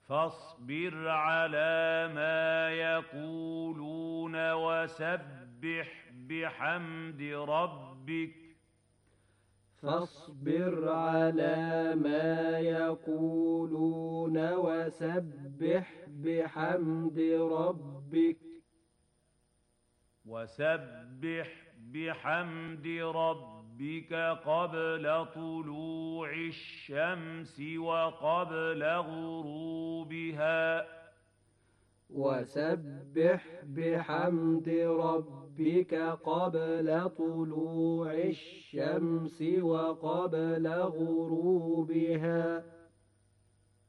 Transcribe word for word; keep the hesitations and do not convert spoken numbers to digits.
فاصبر على ما يقولون وسبح بحمد ربك فاصبر على ما يقولون وسبح بحمد ربك وسبح بحمد ربك قبل طلوع الشمس وقبل غروبها وسبح بحمد ربك قبل طلوع الشمس وقبل غروبها